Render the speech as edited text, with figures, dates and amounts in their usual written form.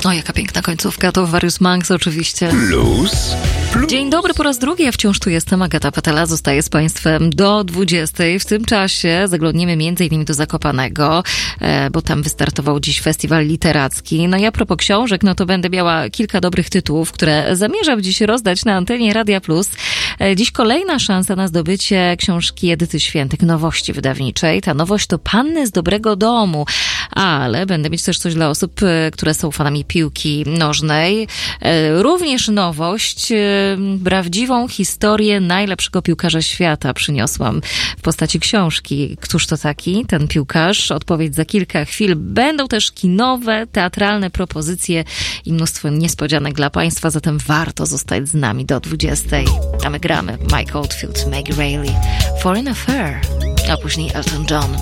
O, jaka piękna końcówka, to Warius Manx oczywiście. Plus. Dzień dobry po raz drugi, ja wciąż tu jestem, Agata Patela, zostaje z Państwem do 20. W tym czasie zaglądniemy m.in. do Zakopanego, bo tam wystartował dziś festiwal literacki. No i a propos książek, no to będę miała kilka dobrych tytułów, które zamierzam dziś rozdać na antenie Radia Plus. Dziś kolejna szansa na zdobycie książki Edyty Świętek, nowości wydawniczej. Ta nowość to Panny z dobrego domu, ale będę mieć też coś dla osób, które są fanami piłki nożnej. Również nowość, prawdziwą historię najlepszego piłkarza świata przyniosłam w postaci książki. Któż to taki, ten piłkarz? Odpowiedź za kilka chwil. Będą też kinowe, teatralne propozycje i mnóstwo niespodzianek dla Państwa, zatem warto zostać z nami do 20. A my gramy Mike Oldfield, Maggie Reilly, Foreign Affair, a później Elton John.